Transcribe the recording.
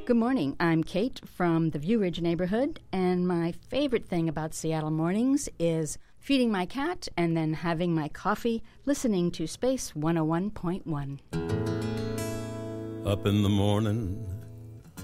Good morning. I'm Kate from the View Ridge neighborhood, and my favorite thing about Seattle mornings is feeding my cat and then having my coffee, listening to Space 101.1. Up in the morning,